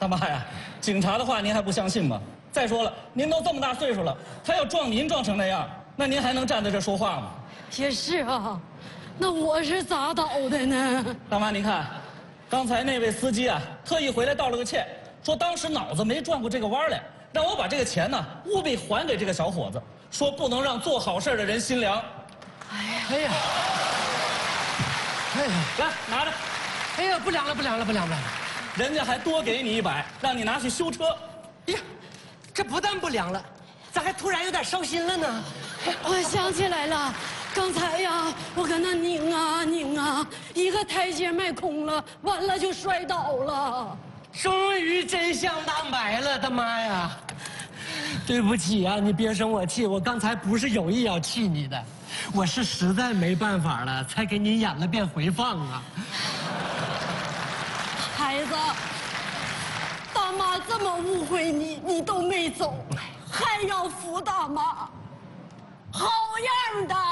大妈呀，警察的话您还不相信吗？再说了，您都这么大岁数了，他要撞您撞成那样，那您还能站在这说话吗？ 也是啊，那我是咋倒的呢？ 大妈，您看，刚才那位司机啊，特意回来道了个歉，说当时脑子没转过这个弯来，让我把这个钱呢务必还给这个小伙子，说不能让做好事的人心凉。 哎呀， 来拿着。 哎呀，不凉了，不凉了，不凉了。 人家还多给你100，让你拿去修车。 呀，这不但不凉了，咋还突然有点烧心了呢？ 我想起来了，刚才呀，我搁那拧啊拧啊，一个台阶迈空了，完了就摔倒了。 终于真相大白了，大妈呀！对不起啊，你别生我气，我刚才不是有意要气你的，我是实在没办法了，才给你演了遍回放啊。 孩子，大妈这么误会你，你都没走，还要扶大妈，好样的！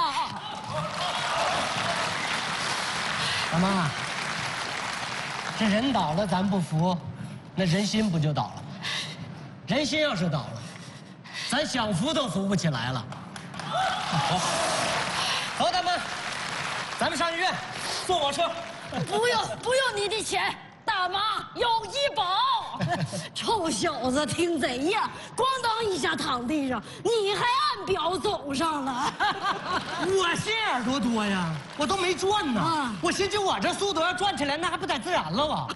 大妈，这人倒了咱不扶，那人心不就倒了吗？人心要是倒了，咱想扶都扶不起来了。走，大妈，咱们上医院， 坐我车。 不用你的钱，大妈有医保。臭小子听贼呀，咣当一下躺地上，你还按表走上了。 我心眼儿多多呀，我都没转呢。 啊我寻思我这速度要转起来，那还不得自然了吗？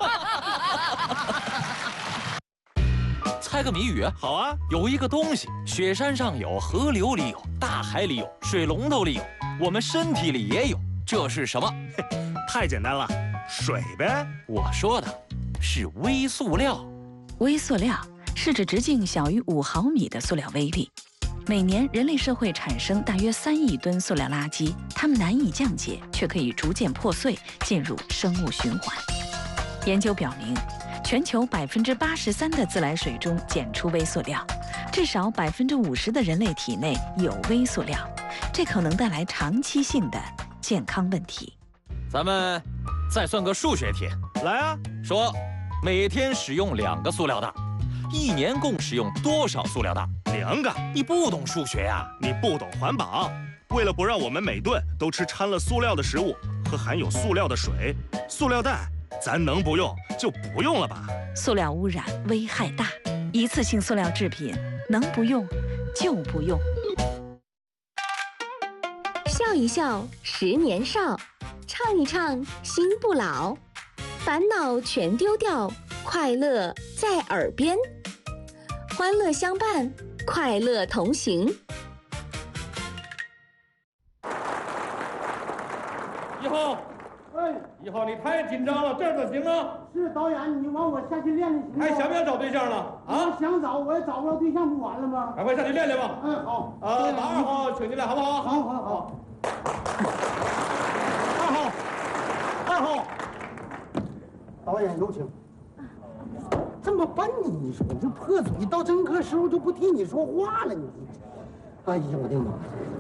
猜个谜语。 好啊， 有一个东西，雪山上有，河流里有，大海里有，水龙头里有，我们身体里也有，这是什么？ 太简单了，水呗。 我说的是微塑料。 微塑料是指直径小于5毫米的塑料微粒。每年人类社会产生大约3亿吨塑料垃圾，它们难以降解，却可以逐渐破碎，进入生物循环。研究表明，全球83%的自来水中检出微塑料，至少50%的人类体内有微塑料，这可能带来长期性的健康问题。 咱们再算个数学题。 来啊， 说每天使用2个塑料袋，1年共使用多少塑料袋 ？2个。 你不懂数学呀？ 你不懂环保。为了不让我们每顿都吃掺了塑料的食物和含有塑料的水，塑料袋咱能不用就不用了吧。 塑料污染危害大，一次性塑料制品能不用就不用。 笑一笑10年少，唱一唱心不老，烦恼全丢掉，快乐在耳边，欢乐相伴，快乐同行。 1号，你太紧张了，这样怎行啊？ 是导演，你往我下去练练行吗？ 还想不想找对象了？啊？ 我想找，我也找不着对象，不完了吗？ 赶快上去练练吧。 嗯，好。 把2号请进来，好不好？ 好。2号，导演有请。这么笨，你说你这破嘴，到真课时候就不替你说话了，你。哎呀，我的妈！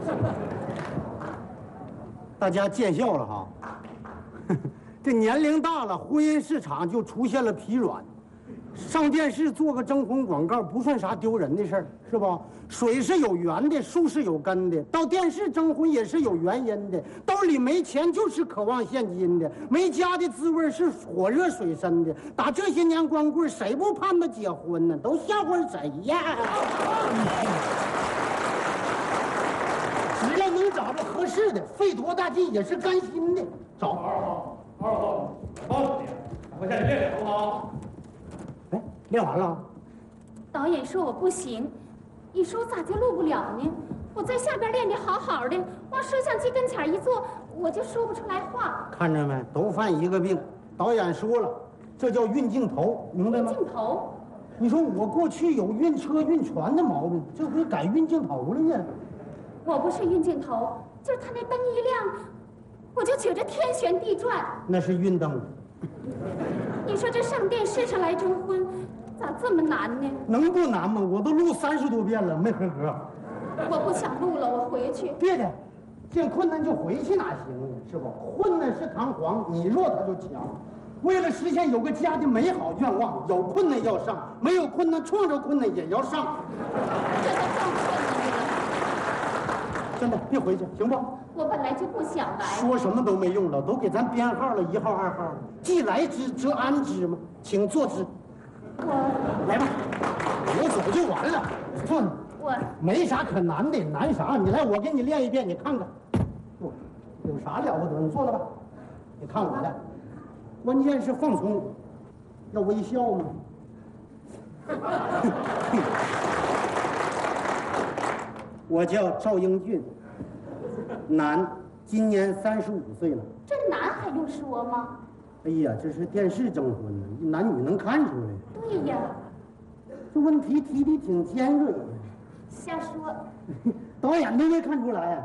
大家见笑了哈。这年龄大了，婚姻市场就出现了疲软。上电视做个征婚广告不算啥丢人的事儿，是吧？水是有源的，树是有根的，到电视征婚也是有原因的。兜里没钱就是渴望现金的，没家的滋味是火热水深的。打这些年光棍，谁不盼着结婚呢？都笑话谁呀？只要能找着合适的，费多大劲也是甘心的。找 2号，好，赶快下去练练，好不好？ 哎，练完了。 导演说我不行，一说咋就录不了呢？我在下边练得好好的，往摄像机跟前一坐，我就说不出来话。 看着没，都犯一个病。导演说了，这叫运镜头，明白吗？ 镜头。 你说我过去有运车运船的毛病，这回改运镜头了呢。 我不是运镜头，就是他那灯一亮，我就觉着天旋地转。 那是运灯。 你说这上电视上来征婚，咋这么难呢？ 能不难吗？我都录30多遍了，没合格。 我不想录了，我回去。 别的，见困难就回去哪行啊？是不？混呢是弹簧，你弱他就强。 为了实现有个家的美好愿望，有困难要上，没有困难创造困难也要上。 这都更困难了。 真的，别回去，行不？ 我本来就不想来。 说什么都没用了，都给咱编号了，1号、2号了。既来之则安之嘛，请坐之。来吧，我走就完了。坐呢。 我没啥可难的，难啥？你来，我给你练一遍，你看看。有啥了不得？你坐着吧。你看我的，关键是放松，要微笑吗？我叫赵英俊，男，今年35岁了。 这男还用说吗？ 哎呀，这是电视征婚呢，男女能看出来。 对呀， 这问题提的挺尖锐。 瞎说。 导演都没看出来。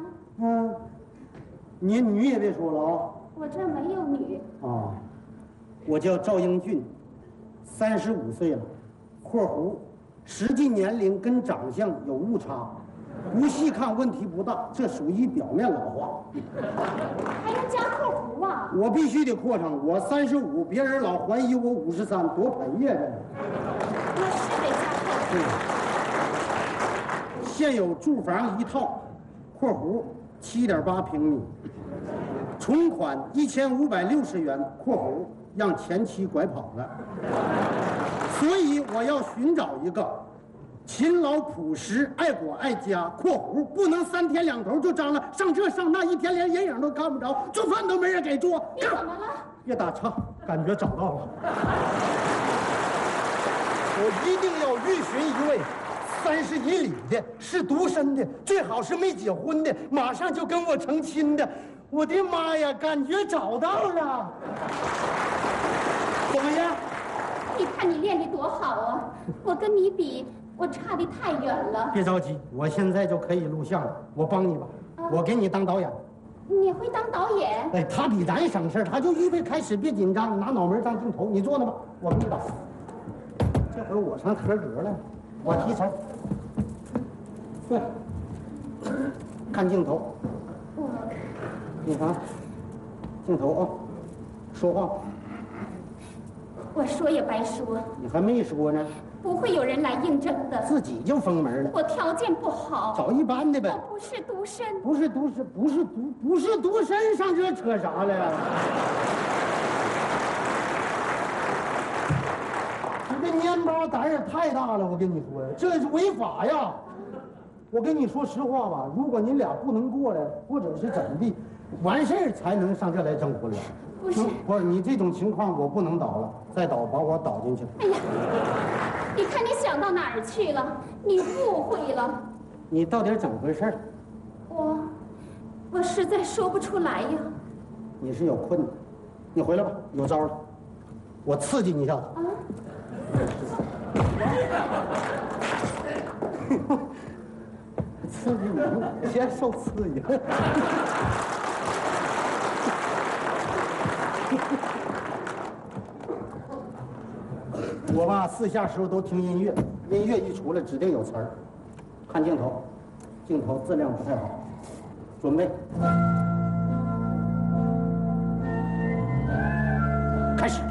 你女也别说了啊。 我这没有女。 啊，我叫赵英俊，35岁了，括弧，实际年龄跟长相有误差，不细看问题不大，这属于表面老化。 还要加括弧啊？ 我必须得括上，我35，别人老怀疑我53，多赔呀这。 我是得加括弧。 现有住房1套，括弧7.8平米，存款1560元，括弧让前妻拐跑了，所以我要寻找一个勤劳朴实、爱国爱家，括弧不能3天2头就张了，上这上那，一天连人影都看不着，做饭都没人给做。 你怎么了？ 别打岔，感觉找到了。我一定要预寻一位30以里的，是独身的，最好是没结婚的，马上就跟我成亲的。我的妈呀，感觉找到了！怎么样？ 你看你练得多好啊！我跟你比，我差得太远了。 别着急，我现在就可以录像了，我帮你吧，我给你当导演。 你会当导演？ 哎，他比咱省事儿，他就预备开始，别紧张，拿脑门当镜头。你坐那吧，我给你导。这回我上合格了，我提词。对，看镜头。你看，镜头啊，说话。 我说也白说。 你还没说呢。 不会有人来应征的。 自己就封门了。 我条件不好。 找一般的呗。 我不是独身。 不是独身，上这扯啥来呀？你这蔫包胆也太大了，我跟你说呀，这是违法呀！我跟你说实话吧，如果你俩不能过来，或者是怎么地，完事儿才能上这来征婚了。不是你这种情况，我不能倒了，再倒把我倒进去。 哎呀，你看你想到哪儿去了？你误会了。 你到底怎么回事？ 我实在说不出来呀。 你是有困难，你回来吧，有招了，我刺激你一下子。啊。刺激你，先受刺激。我吧，私下时候都听音乐，音乐一出来指定有词儿。看镜头，镜头质量不太好，准备，开始。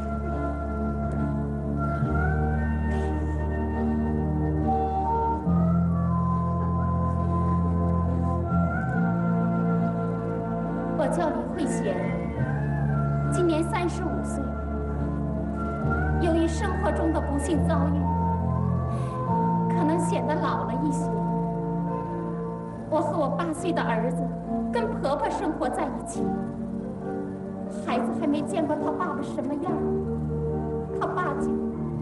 我叫李慧贤，今年35岁。由于生活中的不幸遭遇，可能显得老了一些。我和我8岁的儿子跟婆婆生活在一起，孩子还没见过他爸爸什么样，他爸就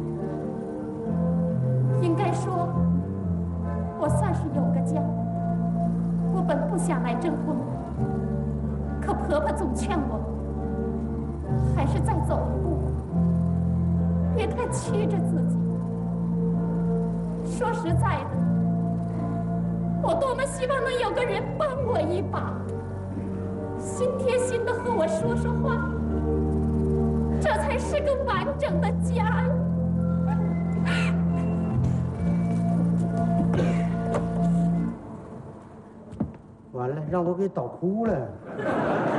应该说，我算是有个家。我本不想来征婚，可婆婆总劝我，还是再走一步，别太屈着自己。说实在的，我多么希望能有个人帮我一把，心贴心的和我说说话，这才是个完整的家。 完了，让我给导哭了。